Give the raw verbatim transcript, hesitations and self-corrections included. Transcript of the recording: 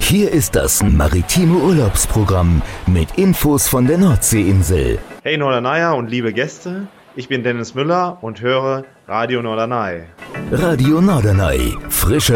Hier ist das maritime Urlaubsprogramm mit Infos von der Nordseeinsel. Hey Norderney und liebe Gäste, ich bin Dennis Müller und höre Radio Norderney. Radio Norderney, frische